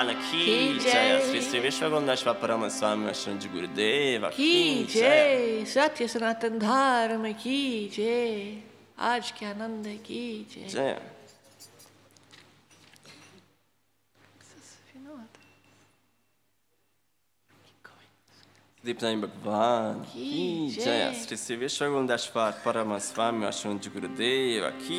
की जय। श्री श्री विश्वगुंडेश्वर परम स्वामी श्री गुरुदेव की जय। सत्य सनातन धर्म की जय। आज के आनंद की जय। दीपनाथ भगवान की जय। श्री श्री विश्वगुंडेश्वर परम स्वामी श्री गुरुदेव की